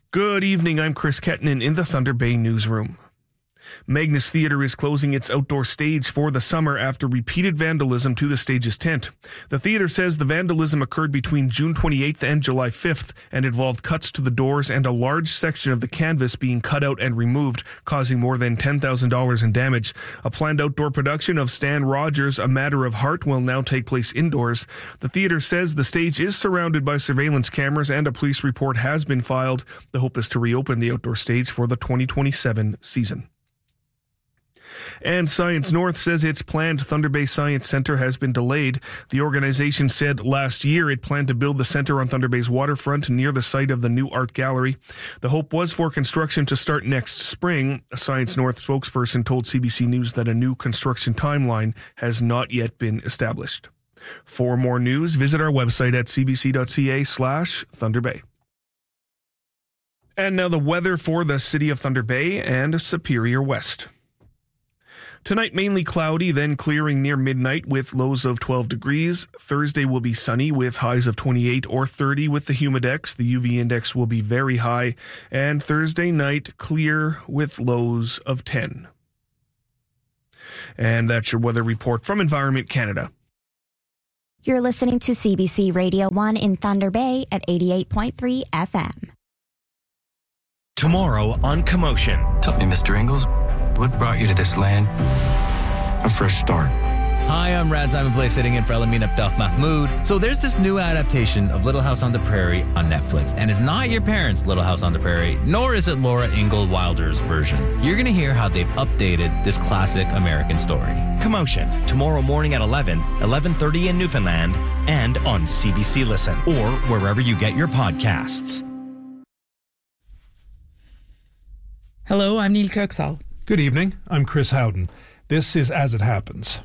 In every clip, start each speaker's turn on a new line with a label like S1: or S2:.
S1: Good evening, I'm Chris Kettinen in the Thunder Bay newsroom. Magnus Theatre is closing its outdoor stage for the summer after repeated vandalism to the stage's tent. The theatre says the vandalism occurred between June 28th and July 5th and involved cuts to the doors and a large section of the canvas being cut out and removed, causing more than $10,000 in damage. A planned outdoor production of Stan Rogers' A Matter of Heart will now take place indoors. The theatre says the stage is surrounded by surveillance cameras and a police report has been filed. The hope is to reopen the outdoor stage for the 2027 season. And Science North says its planned Thunder Bay Science Centre has been delayed. The organization said last year it planned to build the centre on Thunder Bay's waterfront near the site of the new art gallery. The hope was for construction to start next spring. A Science North spokesperson told CBC News that a new construction timeline has not yet been established. For more news, visit our website at cbc.ca/Thunder Bay. And now the weather for the city of Thunder Bay and Superior West. Tonight, mainly cloudy, then clearing near midnight with lows of 12 degrees. Thursday will be sunny with highs of 28 or 30 with the humidex. The UV index will be very high. And Thursday night, clear with lows of 10. And that's your weather report from Environment Canada.
S2: You're listening to CBC Radio 1 in Thunder Bay at 88.3 FM.
S3: Tomorrow on Commotion.
S4: Tell me, Mr. Ingalls, what brought you to this land? A fresh start.
S5: Hi, I'm Rad Simon Play sitting in for Elamin Abdel Mahmoud. So there's this new adaptation of Little House on the Prairie on Netflix, and it's not your parents' Little House on the Prairie, nor is it Laura Ingalls Wilder's version. You're going to hear how they've updated this classic American story.
S3: Commotion, tomorrow morning at 11:30 in Newfoundland, and on CBC Listen, or wherever you get your podcasts.
S6: Hello, I'm Neil Kirksall.
S7: Good evening, I'm Chris Howden. This is As It Happens.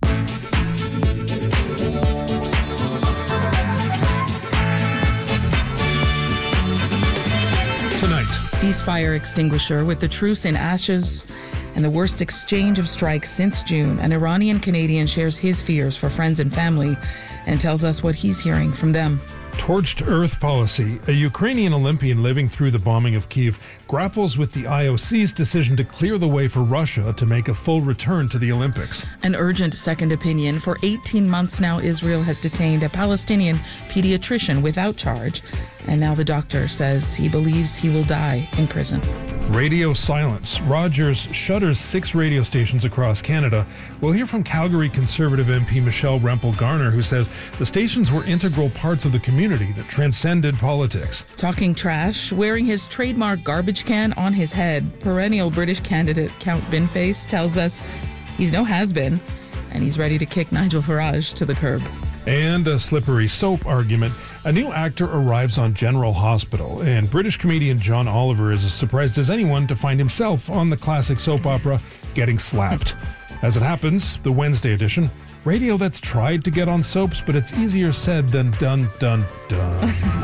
S7: Tonight,
S6: Ceasefire extinguisher with the truce in ashes and the worst exchange of strikes since June. An Iranian Canadian shares his fears for friends and family and tells us what he's hearing from them.
S7: Torched Earth policy. A Ukrainian Olympian living through the bombing of Kyiv grapples with the IOC's decision to clear the way for Russia to make a full return to the Olympics.
S6: An urgent second opinion. For 18 months now, Israel has detained a Palestinian pediatrician without charge. And now the doctor says he believes he will die in prison.
S7: Radio silence. Rogers shutters 6 radio stations across Canada. We'll hear from Calgary Conservative MP Michelle Rempel-Garner, who says the stations were integral parts of the community that transcended politics.
S6: Talking trash, wearing his trademark garbage can on his head, perennial British candidate Count Binface tells us he's no has-been, and he's ready to kick Nigel Farage to the curb.
S7: And a slippery soap argument. A new actor arrives on General Hospital, and British comedian John Oliver is as surprised as anyone to find himself on the classic soap opera Getting Slapped. As it happens, the Wednesday edition, radio that's tried to get on soaps, but it's easier said than done.